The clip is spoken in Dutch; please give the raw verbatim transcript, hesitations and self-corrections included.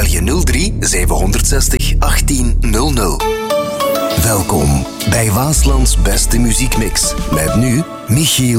je nul drie zevenhonderdzestig achttienhonderd. Welkom bij Waaslands beste muziekmix. Met nu Michiel